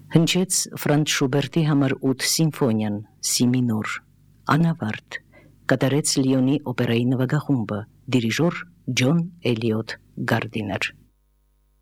Հնչեց Ֆրանց Շուբերտի համար 8 սիմֆոնիան, սի մինոր, անավարտ, կատարեց Լիոնի օպերայի նվագախումբը, դիրիժոր Ջոն Էլիոտ Գարդիներ։